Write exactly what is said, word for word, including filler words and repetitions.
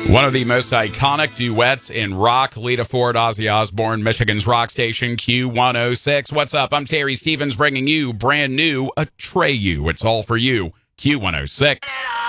One of the most iconic duets in rock, Lita Ford, Ozzy Osbourne, Michigan's rock station, Q one oh six. What's up? I'm Terry Stevens bringing you brand new Atreyu. It's all for you, Q one oh six.